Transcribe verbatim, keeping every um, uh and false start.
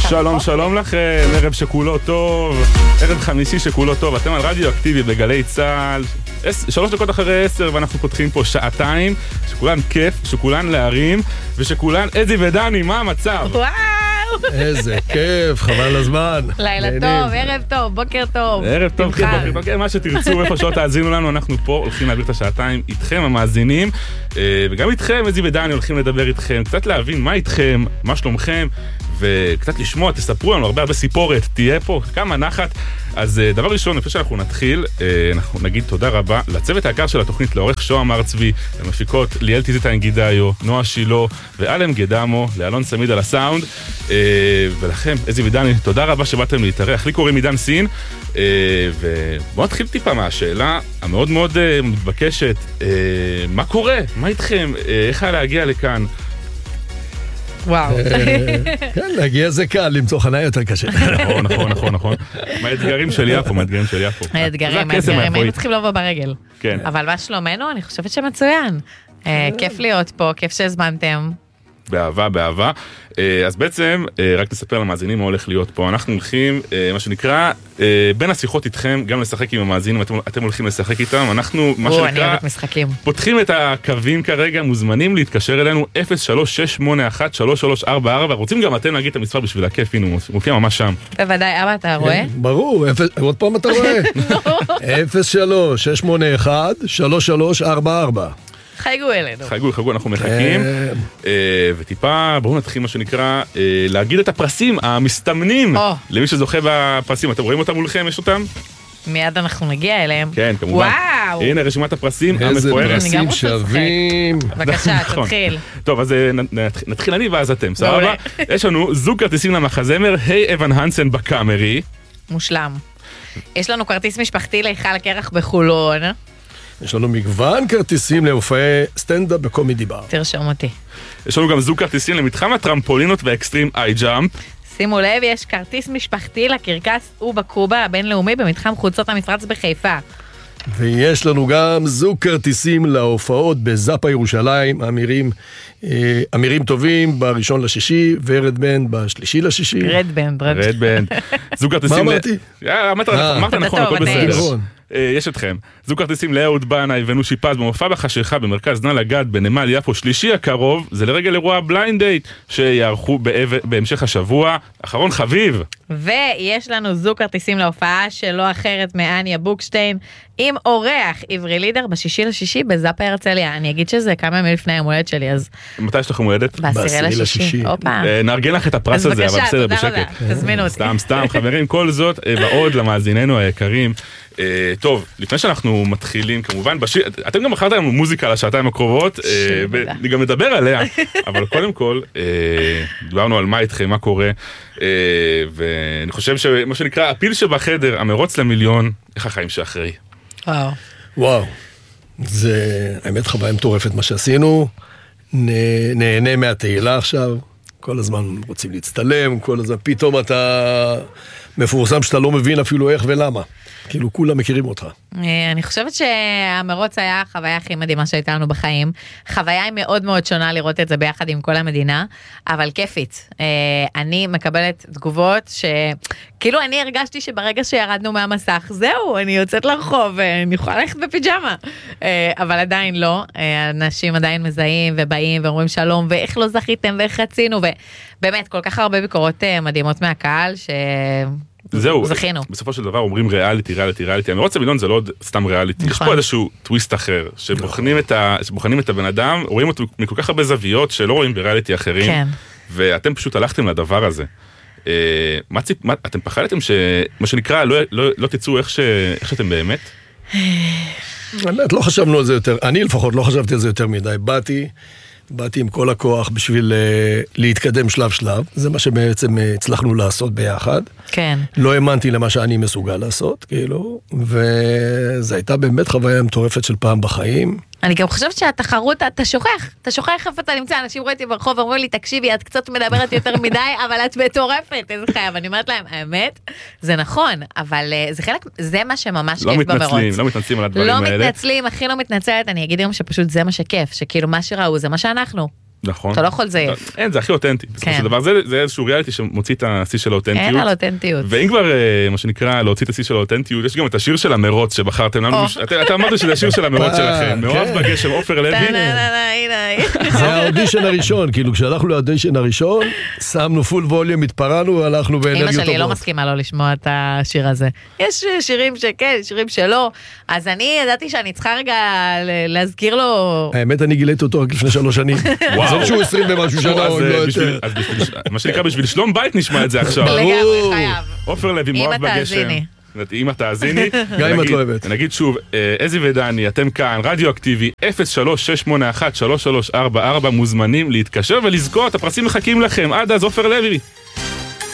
שלום, שלום לכם, ערב שכולו טוב, ערב חמישי שכולו טוב, אתם על רדיו אקטיבי בגלי צהל, שלוש דקות אחרי עשר, ואנחנו פותחים פה שעתיים, שכולן כיף, שכולן להרים, ושכולן אזי ודני, מה המצב? וואו! איזה כיף, חבל הזמן. לילה טוב, ערב טוב, בוקר טוב. ערב טוב, בוקר טוב, מה שתרצו, איפה שעות תאזינו לנו, אנחנו פה הולכים להעביר את השעתיים איתכם המאזינים, וגם איתכם, אזי ודני, הולכים לדבר איתכם, קצת להבין מה איתכם, מה שלומכם, וקצת לשמוע, תספרו לנו הרבה הרבה סיפורת, תהיה פה כמה נחת. אז דבר ראשון, לפני שאנחנו נתחיל, אנחנו נגיד תודה רבה לצוות היקר של התוכנית, לעורך שוהם הר צבי, למפיקות ליאל טיזיטאין גידאיו, נועה שילו ואלם גדמו, לאלון סמיד על הסאונד, ולכם, אזי ודני, תודה רבה שבאתם להתארח. לי קוראים עידן סין, ובואו נתחיל טיפה מהשאלה המאוד מאוד מתבקשת, מה קורה? מה איתכם? איך היה להגיע לכאן? וואו. כן, להגיע זה קל, למצוא חניה יותר קשה. נכון, נכון, נכון, נכון. מה האתגרים של יפו, מה האתגרים של יפו. האתגרים, האתגרים, היינו צריכים לבוא ברגל. כן. אבל מה שלומנו? אני חושבת שמצוין. כיף להיות פה, כיף שהזמנתם. באהבה, באהבה. אז בעצם, רק תספר למאזינים מה הולך להיות פה. אנחנו הולכים, מה שנקרא, בין השיחות איתכם, גם לשחק עם המאזינים, אתם, אתם הולכים לשחק איתם. אנחנו, מה או, שנקרא, פותחים את הקווים כרגע, מוזמנים להתקשר אלינו, אפס שלוש שש שמונה אחת שלוש שלוש ארבע ארבע. רוצים גם אתם להגיד את המספר בשביל הכיף, הנה, מופיע ממש שם. בוודאי, אבא, אתה רואה? ברור, עוד פעם אתה רואה. אפס שלוש שש שמונה אחת שלוש שלוש ארבע ארבע. חייגו אלינו. חייגו, חייגו, אנחנו מחכים. וטיפה, בואו נתחיל מה שנקרא, להגיד את הפרסים המסתמנים למי שזוכה בפרסים. אתם רואים אותם מולכם? יש אותם? מיד אנחנו נגיע אליהם. כן, כמובן. וואו! הנה רשימת הפרסים המפוארת. איזה פרסים שווים. בבקשה, תתחיל. טוב, אז נתחיל אני ואז אתם, סבבה? יש לנו זוג כרטיסים למחזמר, היי אבן הנסן בקאמרי. מושלם. יש לנו כרטיס משפחתי להיכל הקרח בחולון. יש לנו מגוון כרטיסים להופעי סטנדאפ בקומדי בר. תרשום אותי. יש לנו גם זוג כרטיסים למתחם הטרמפולינות והאקסטרים איי ג'אמפ. שימו לב, יש כרטיס משפחתי לקרקס ובקובה הבינלאומי במתחם חוצות המפרץ בחיפה. ויש לנו גם זוג כרטיסים להופעות בזאפה ירושלים, אמירים, אה, אמירים טובים בראשון לשישי, ורד בנד בשלישי לשישי. רד בנד, רד בנד. זוג כרטיסים... מה אמרתי? אמרת נכון, הכל בסדר. יש אתכם. זוג כרטיסים לאהוד בנאי ונושי פז במופע בחשיכה במרכז נא לגד בנמל יפו שלישי הקרוב, זה לרגל אירוע בליינד דייט שיערכו בהמשך השבוע. אחרון חביב. ויש לנו זוג כרטיסים להופעה שלא אחרת מאניה בוקשטיין עם אורח עברי לידר בשישי לשישי בזאפה הרצליה. אני אגיד שזה כמה ימים לפני היום הולדת שלי, אז... מתי יש לכם הולדת? בעשירי לשישי. נארגן לך את הפרס הזה, אבל בסדר, בשקט. תזמינו אותי. סתם, סתם, חברים, כל זאת ועוד למאזיננו היקרים. טוב, לפני שאנחנו מתחילים, כמובן, אתם גם בחרתם לנו מוזיקה לשעתיים הקרובות, אני גם מדבר עליה, אבל קודם כל, דיברנו על מה איתכם, מה קורה, ואני חושב שמה שנקרא, הפיל שבחדר, המרוץ למיליון, איך החיים שאחרי. וואו. וואו, זה האמת חוויה מטורפת מה שעשינו, נהנה מהתהילה עכשיו, כל הזמן רוצים להצטלם, כל הזמן פתאום אתה מפורסם שאתה לא מבין אפילו איך ולמה. כאילו כולם מכירים אותך. אני חושבת שהמרוץ היה החוויה הכי מדהימה שהייתה לנו בחיים. חוויה היא מאוד מאוד שונה לראות את זה ביחד עם כל המדינה, אבל כיפית. אני מקבלת תגובות שכאילו אני הרגשתי שברגע שירדנו מהמסך, זהו, אני יוצאת לרחוב ואני יכולה ללכת בפיג'מה. אבל עדיין לא. אנשים עדיין מזהים ובאים ואומרים שלום, ואיך לא זכיתם ואיך רצינו, ובאמת כל כך הרבה ביקורות מדהימות מהקהל ש... זהו, זכינו. בסופו של דבר אומרים ריאליטי, ריאליטי, ריאליטי. המרוץ למיליון זה לא סתם ריאליטי. יש פה איזשהו טוויסט אחר, שבוחנים את ה, שבוחנים את הבן אדם, רואים אותו מכל כך הרבה זוויות שלא רואים בריאליטי אחרים. כן. ואתם פשוט הלכתם לדבר הזה. מה ציפ, מה, אתם פחדתם שמה שנקרא, לא, לא, לא תצאו איך ש, איך שאתם באמת? באמת, לא חשבנו על זה יותר, אני לפחות לא חשבתי על זה יותר מדי. באתי, באתי עם כל הכוח בשביל uh, להתקדם שלב שלב, זה מה שבעצם uh, הצלחנו לעשות ביחד. כן. לא האמנתי למה שאני מסוגל לעשות, כאילו, וזו הייתה באמת חוויה מטורפת של פעם בחיים. אני גם חושבת שהתחרות, אתה שוכח, אתה שוכח איפה אתה נמצא, אנשים רואים אותי ברחוב ואומרים לי, תקשיבי, את קצת מדברת יותר מדי, אבל את מטורפת, איזה חייב. אני אומרת להם, האמת, זה נכון, אבל זה חלק, זה מה שממש כיף במרוץ. לא מתנצלים, לא מתנצלים על הדברים האלה. לא מתנצלים, הכי לא מתנצלת, אני אגיד גם שפשוט זה מה שכיף, שכאילו מה שראו, זה מה שאנחנו. נכון. אתה לא יכול לזייף. אין, זה הכי אותנטי. זה איזשהו ריאליטי שמוציא את השיא של האותנטיות. אין על אותנטיות. ואם כבר, מה שנקרא, להוציא את השיא של האותנטיות, יש גם את השיר של המרוץ שבחרתם לנו. אתה אמרת שזה השיר של המרוץ שלכם. מאוהב בגשם, עופר לוי. זה האודישן הראשון, כאילו כשהלכנו לאודישן הראשון, שמנו פול ווליום, התפרענו, הלכנו באנרגיות טובות. אמא שלי לא מסכימה לא לשמוע את השיר הזה. יש שירים שכן, שירים שלא. אז אני ידעתי שאני צריכה רגע להזכיר לו... האמת, אני גיליתי אותו רק לפני שלוש שנים. וואו. שהוא עשרים ומשהו שנה, או לא יותר. מה שנקרא, בשביל שלום בית נשמע את זה עכשיו. לגמרי, חייב. עופר לוי, מאוהב בגשם. אם אתה תאזיני, גם אם את לא אוהבת. נגיד שוב, עזי ודני, אתם כאן, רדיו אקטיבי, אפס שלוש שש שמונה אחת שלוש שלוש ארבע ארבע, מוזמנים להתקשר ולזכות, הפרסים מחכים לכם, עד אז עופר לוי.